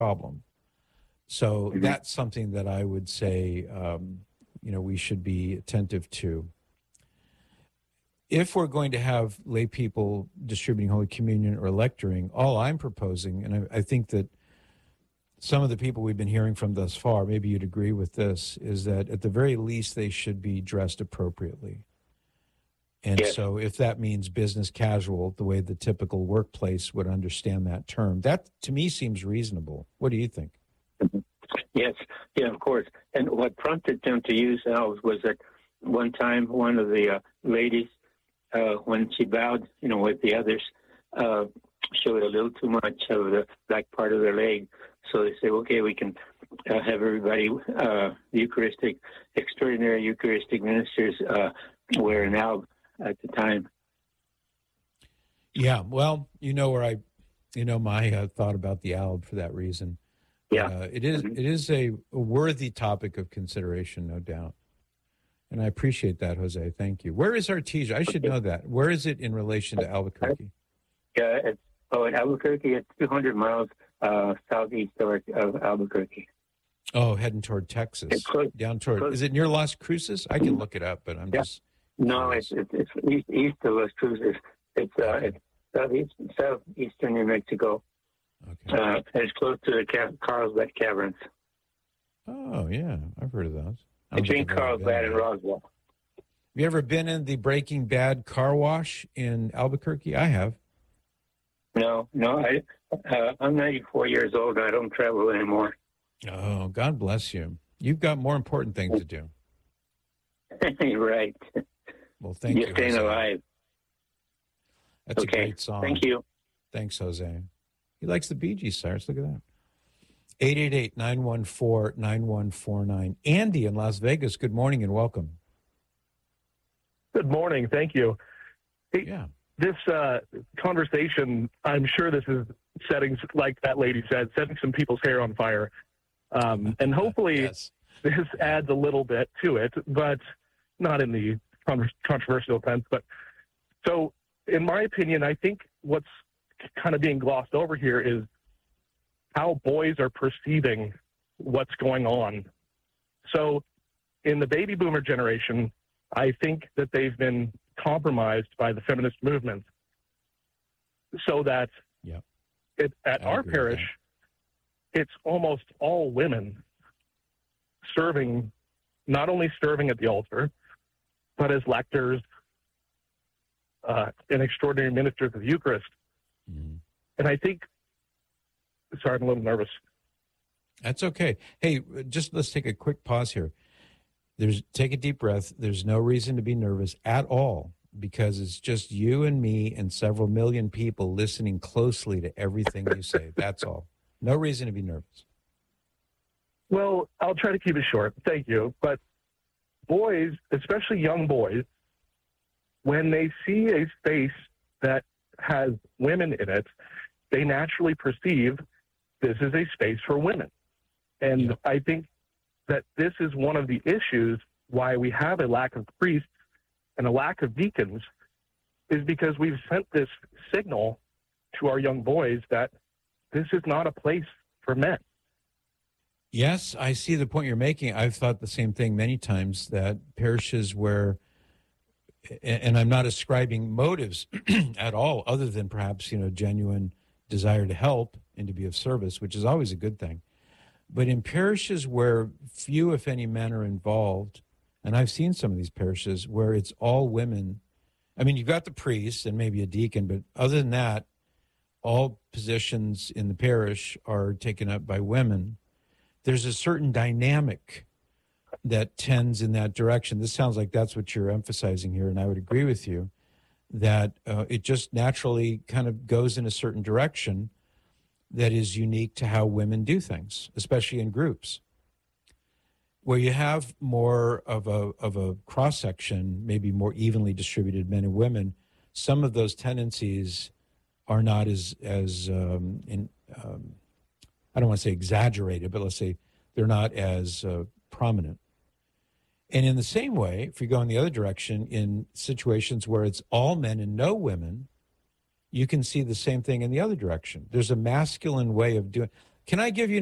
problem. So that's something that I would say, we should be attentive to. If we're going to have lay people distributing Holy Communion or lecturing, all I'm proposing, and I think that some of the people we've been hearing from thus far, maybe you'd agree with this, is that at the very least they should be dressed appropriately. And yes. So if that means business casual, the way the typical workplace would understand that term, that to me seems reasonable. What do you think? Yes, yeah, of course. And what prompted them to use elves was that one time one of the ladies, when she bowed, with the others, showed a little too much of the back part of their leg. So they say, okay, we can have everybody, extraordinary Eucharistic ministers wear an alb at the time. Yeah, well, my thought about the alb for that reason. Yeah, it is a worthy topic of consideration, no doubt. And I appreciate that, Jose. Thank you. Where is Artesia? I should know that. Where is it in relation to Albuquerque? Yeah, in Albuquerque, it's 200 miles southeast of Albuquerque. Oh, heading toward Texas. Down toward. Is it near Las Cruces? I can look it up, but I'm just. No, it's east of Las Cruces. It's southeastern New Mexico. Okay. It's close to the Carlsbad Caverns. Oh yeah, I've heard of those. Between Carlsbad and Roswell. Have you ever been in the Breaking Bad car wash in Albuquerque? I have. No. I'm 94 years old and I don't travel anymore. Oh, God bless you. You've got more important things to do. Right. Well, thank you. You're staying alive. That's okay. A great song. Thank you. Thanks, Jose. He likes the Bee Gees, Cyrus. Look at that. 888-914-9149. Andy in Las Vegas, good morning and welcome. Good morning. Thank you. Hey, yeah. This conversation, I'm sure this is setting, like that lady said, setting some people's hair on fire. And hopefully yes. This adds a little bit to it, but not in the controversial sense. But so, in my opinion, I think what's kind of being glossed over here is how boys are perceiving what's going on. So in the baby boomer generation, I think that they've been compromised by the feminist movement so that at our parish, it's almost all women serving, not only serving at the altar, but as lectors and extraordinary ministers of the Eucharist. Mm-hmm. And I think, sorry, I'm a little nervous. That's okay. Hey, just let's take a quick pause here. Take a deep breath. There's no reason to be nervous at all because it's just you and me and several million people listening closely to everything you say. That's all. No reason to be nervous. Well, I'll try to keep it short. Thank you. But boys, especially young boys, when they see a space that has women in it, they naturally perceive this is a space for women. And I think that this is one of the issues why we have a lack of priests and a lack of deacons is because we've sent this signal to our young boys that this is not a place for men. Yes, I see the point you're making. I've thought the same thing many times, that parishes where, and I'm not ascribing motives at all other than perhaps, genuine desire to help and to be of service, which is always a good thing. But in parishes where few, if any, men are involved, and I've seen some of these parishes where it's all women. I mean, you've got the priest and maybe a deacon, but other than that, all positions in the parish are taken up by women. There's a certain dynamic that tends in that direction. This sounds like that's what you're emphasizing here, and I would agree with you, that it just naturally kind of goes in a certain direction that is unique to how women do things, especially in groups. Where you have more of a cross-section, maybe more evenly distributed men and women, some of those tendencies are not as I don't want to say exaggerated, but let's say they're not as prominent. And in the same way, if you go in the other direction, in situations where it's all men and no women, you can see the same thing in the other direction. There's a masculine way of doing. Can I give you